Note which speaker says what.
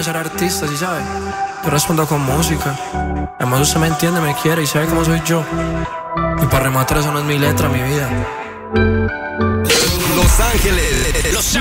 Speaker 1: de ser artista, ¿sí sabe? Yo respondo con música. Además usted me entiende, me quiere y sabe cómo soy yo. Y para rematar eso no es mi letra, mi vida.
Speaker 2: Los Ángeles.